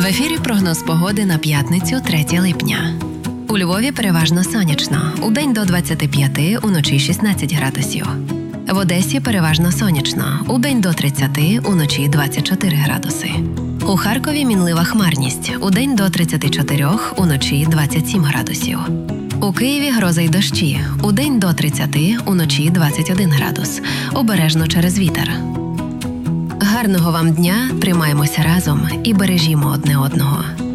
В ефірі прогноз погоди на п'ятницю, 3 липня. У Львові переважно сонячно. Удень до 25, уночі 16 градусів. В Одесі переважно сонячно. Удень до 30, уночі 24 градуси. У Харкові мінлива хмарність. Удень до 34, уночі 27 градусів. У Києві грози й дощі. Удень до 30, уночі 21 градус. Обережно через вітер. Гарного вам дня, тримаємося разом і бережімо одне одного.